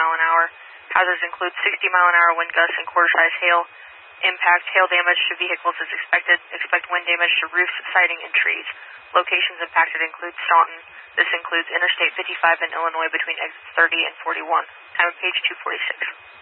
mile an hour. Hazards include 60-mile-an-hour wind gusts and quarter-size hail. Impact, hail damage to vehicles is expected. Expect wind damage to roofs, siding, and trees. Locations impacted include Staunton. This includes Interstate 55 in Illinois between exits 30 and 41. Time of page 246.